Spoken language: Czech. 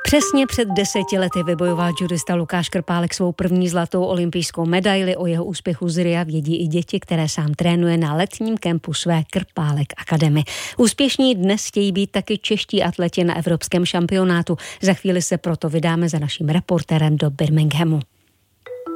Přesně před 10 lety vybojoval judista Lukáš Krpálek svou první zlatou olympijskou medaili. O jeho úspěchu z Ria vědí i děti, které sám trénuje na letním kempu své Krpálek Academy. Úspěšní dnes chtějí být taky čeští atleti na evropském šampionátu. Za chvíli se proto vydáme za naším reportérem do Birminghamu.